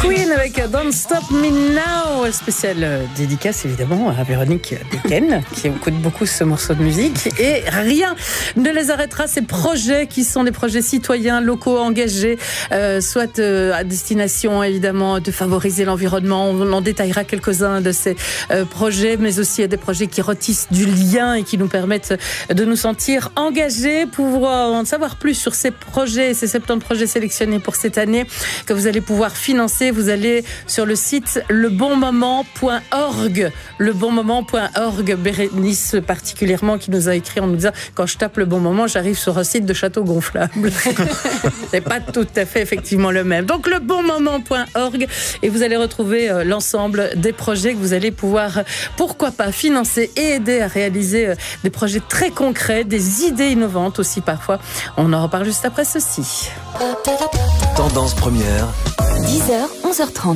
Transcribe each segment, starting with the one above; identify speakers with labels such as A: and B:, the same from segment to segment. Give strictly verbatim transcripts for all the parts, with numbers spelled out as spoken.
A: Queen avec Don't Stop Me Now, spéciale dédicace évidemment à Véronique Dequesne qui écoute beaucoup ce morceau de musique. Et rien ne les arrêtera, ces projets qui sont des projets citoyens, locaux, engagés, euh, soit euh, à destination évidemment de favoriser l'environnement. On en détaillera quelques-uns de ces euh, projets, mais aussi des projets qui retissent du lien et qui nous permettent de nous sentir engagés. Pour en savoir plus sur ces projets, ces soixante-dix projets sélectionnés pour cette année que vous allez pouvoir financer, vous allez sur le site le bon moment point org, le bon moment point org. Bérénice particulièrement qui nous a écrit en nous disant quand je tape le bon moment, j'arrive sur un site de château gonflable. C'est pas tout à fait effectivement le même. Donc le bon moment point org et vous allez retrouver euh, l'ensemble des projets que vous allez pouvoir, euh, pourquoi pas, financer et aider à réaliser euh, des projets très concrets, des idées innovantes aussi parfois. On en reparle juste après ceci.
B: Tendance première.
C: dix heures, onze heures trente.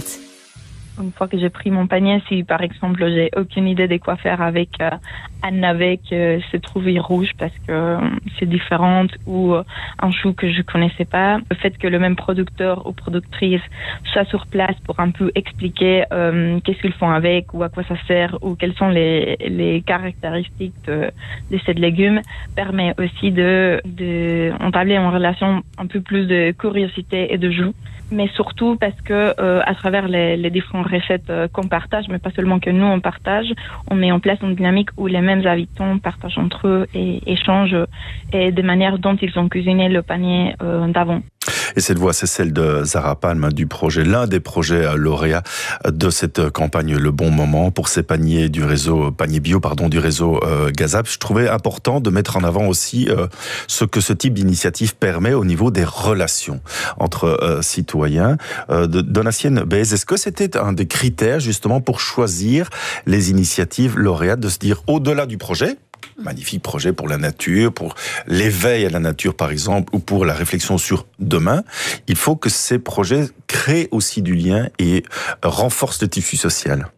D: Une fois que j'ai pris mon panier, si par exemple j'ai aucune idée de quoi faire avec euh, un navet que c'est trouvé rouge parce que euh, c'est différent ou euh, un chou que je connaissais pas, le fait que le même producteur ou productrice soit sur place pour un peu expliquer euh, qu'est-ce qu'ils font avec ou à quoi ça sert ou quelles sont les, les caractéristiques de, de ces légumes permet aussi de, de entabler en relation un peu plus de curiosité et de joue. Mais surtout parce que euh, à travers les, les différentes recettes euh, qu'on partage, mais pas seulement que nous on partage, on met en place une dynamique où les mêmes habitants partagent entre eux et échangent et des manières dont ils ont cuisiné le panier euh, d'avant.
E: Et cette voix, c'est celle de Zara Palm du projet, l'un des projets lauréats de cette campagne Le Bon Moment pour ces paniers du réseau panier bio, pardon, du réseau euh, Gazap. Je trouvais important de mettre en avant aussi euh, ce que ce type d'initiative permet au niveau des relations entre euh, citoyens. Euh, de, Donatienne Baez, est-ce que c'était un des critères justement pour choisir les initiatives lauréates, de se dire au-delà du projet? Magnifique projet pour la nature, pour l'éveil à la nature par exemple, ou pour la réflexion sur demain. Il faut que ces projets créent aussi du lien et renforcent le tissu social.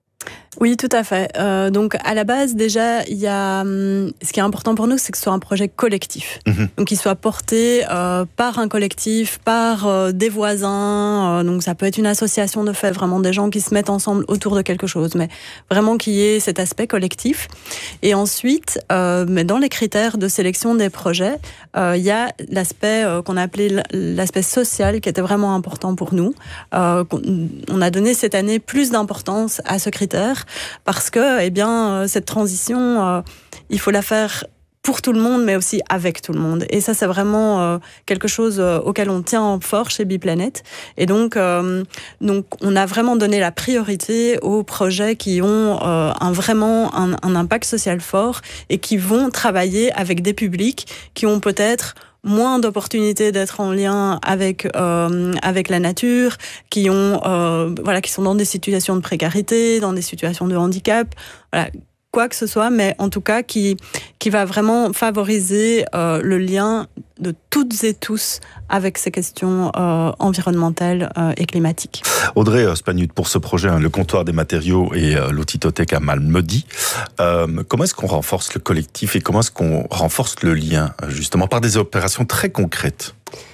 F: Oui, tout à fait. Euh, donc, à la base, déjà, il y a, hum, ce qui est important pour nous, c'est que ce soit un projet collectif. Mmh. Donc, qu'il soit porté euh, par un collectif, par euh, des voisins. Euh, donc, ça peut être une association de fait, vraiment des gens qui se mettent ensemble autour de quelque chose, mais vraiment qu'il y ait cet aspect collectif. Et ensuite, euh, mais dans les critères de sélection des projets, euh, il y a l'aspect euh, qu'on a appelé l'aspect social, qui était vraiment important pour nous. Euh, on a donné cette année plus d'importance à ce critère. Parce que, eh bien, cette transition, euh, il faut la faire pour tout le monde, mais aussi avec tout le monde. Et ça, c'est vraiment euh, quelque chose euh, auquel on tient fort chez Biplanète. Et donc, euh, donc, on a vraiment donné la priorité aux projets qui ont euh, un, vraiment un, un impact social fort et qui vont travailler avec des publics qui ont peut-être moins d'opportunités d'être en lien avec euh, avec la nature, qui ont euh, voilà, qui sont dans des situations de précarité, dans des situations de handicap, voilà, quoi que ce soit, mais en tout cas qui qui va vraiment favoriser euh, le lien de toutes et tous avec ces questions euh, environnementales euh, et climatiques.
E: Audrey Spagnut, pour ce projet, hein, le comptoir des matériaux et euh, l'Autitothèque à Malmedy, euh, comment est-ce qu'on renforce le collectif et comment est-ce qu'on renforce le lien, justement, par des opérations très concrètes?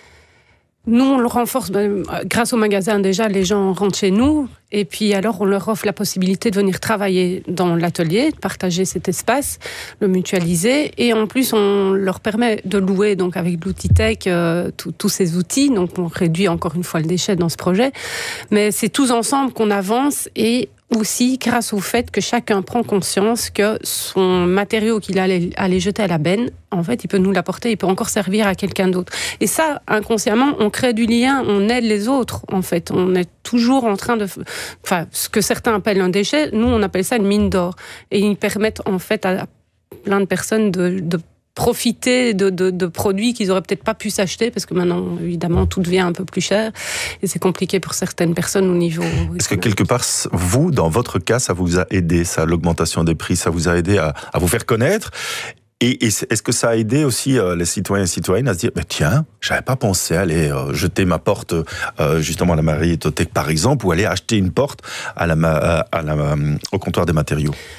G: Nous, on le renforce ben, grâce au magasin. Déjà, les gens rentrent chez nous et puis alors on leur offre la possibilité de venir travailler dans l'atelier, de partager cet espace, le mutualiser et en plus on leur permet de louer donc avec l'Outitech euh, tous ces outils. Donc on réduit encore une fois le déchet dans ce projet, mais c'est tous ensemble qu'on avance et aussi grâce au fait que chacun prend conscience que son matériau qu'il allait, allait jeter à la benne, en fait, il peut nous l'apporter, il peut encore servir à quelqu'un d'autre. Et ça, inconsciemment, on crée du lien, on aide les autres, en fait. On est toujours en train de... Enfin, ce que certains appellent un déchet, nous, on appelle ça une mine d'or. Et ils permettent, en fait, à plein de personnes de... de profiter de, de, de produits qu'ils auraient peut-être pas pu s'acheter parce que maintenant, évidemment, tout devient un peu plus cher et c'est compliqué pour certaines personnes au niveau...
E: Est-ce que quelque part, vous, dans votre cas, ça vous a aidé, ça, l'augmentation des prix, ça vous a aidé à, à vous faire connaître? Et, et est-ce que ça a aidé aussi euh, les citoyens et citoyennes à se dire, bah, tiens, j'avais pas pensé à aller euh, jeter ma porte euh, justement à la Marie-Tothèque par exemple, ou aller acheter une porte à la, à la, au comptoir des matériaux?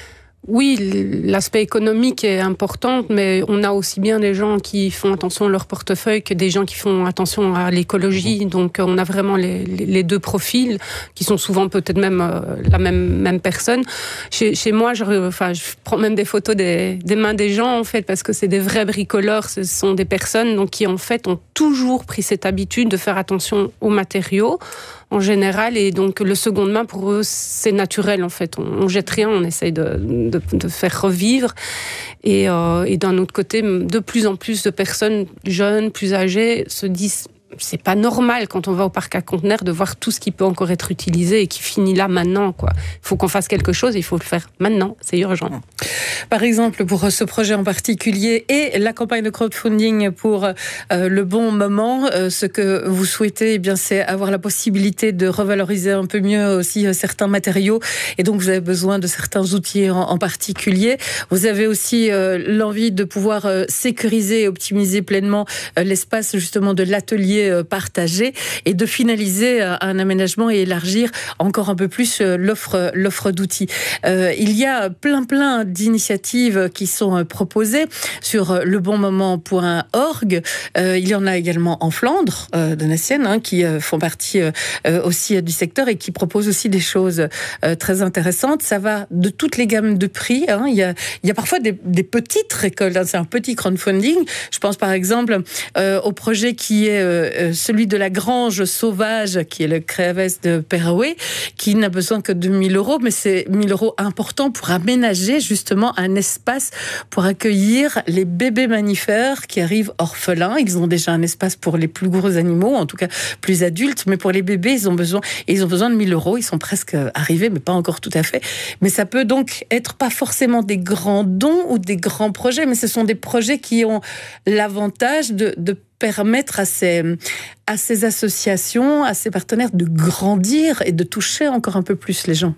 G: Oui, l'aspect économique est important, mais on a aussi bien des gens qui font attention à leur portefeuille que des gens qui font attention à l'écologie. Donc, on a vraiment les, les deux profils qui sont souvent peut-être même euh, la même, même personne. Chez, chez moi, je, enfin, je prends même des photos des, des mains des gens, en fait, parce que c'est des vrais bricoleurs. Ce sont des personnes donc, qui, en fait, ont toujours pris cette habitude de faire attention aux matériaux en général, et donc le seconde main pour eux c'est naturel en fait. On, on jette rien, on essaye de, de, de faire revivre. Et, euh, et d'un autre côté, de plus en plus de personnes jeunes, plus âgées, se disent c'est pas normal quand on va au parc à conteneurs de voir tout ce qui peut encore être utilisé et qui finit là maintenant, quoi. Il faut qu'on fasse quelque chose, il faut le faire maintenant, c'est urgent.
A: Par exemple, pour ce projet en particulier et la campagne de crowdfunding pour euh, le bon moment, euh, ce que vous souhaitez, eh bien, c'est avoir la possibilité de revaloriser un peu mieux aussi euh, certains matériaux, et donc vous avez besoin de certains outils en, en particulier. Vous avez aussi euh, l'envie de pouvoir euh, sécuriser et optimiser pleinement euh, l'espace justement de l'atelier partagé et de finaliser un aménagement et élargir encore un peu plus l'offre, l'offre d'outils. Euh, il y a plein plein d'initiatives qui sont proposées sur le bon moment point org. Euh, il y en a également en Flandre, euh, de Nassienne, hein, qui euh, font partie euh, aussi du secteur et qui proposent aussi des choses euh, très intéressantes. Ça va de toutes les gammes de prix. Hein. Il y a, il y a parfois des, des petites récoltes. Hein. C'est un petit crowdfunding. Je pense par exemple euh, au projet qui est euh, celui de la grange sauvage, qui est le Créaves de Perouet, qui n'a besoin que de mille euros, mais c'est mille euros importants pour aménager justement un espace pour accueillir les bébés mammifères qui arrivent orphelins. Ils ont déjà un espace pour les plus gros animaux, en tout cas plus adultes, mais pour les bébés, ils ont besoin, ils ont besoin de mille euros. Ils sont presque arrivés, mais pas encore tout à fait. Mais ça peut donc être pas forcément des grands dons ou des grands projets, mais ce sont des projets qui ont l'avantage de, de permettre à ces, à ces associations, à ces partenaires de grandir et de toucher encore un peu plus les gens.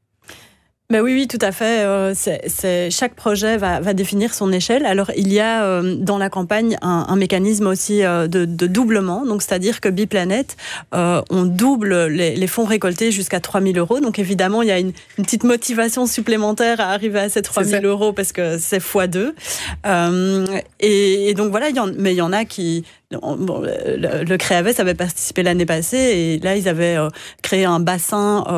F: Ben oui, oui, tout à fait. Euh, c'est, c'est, chaque projet va, va définir son échelle. Alors, il y a euh, dans la campagne un, un mécanisme aussi euh, de, de doublement. Donc, c'est-à-dire que Biplanet, euh, on double les, les fonds récoltés jusqu'à trois mille euros. Donc, évidemment, il y a une, une petite motivation supplémentaire à arriver à ces trois mille euros parce que c'est fois deux. Euh, et, et donc, voilà, il y en, mais il y en a qui... Bon, le, le Créaves avait participé l'année passée et là, ils avaient euh, créé un bassin... Euh,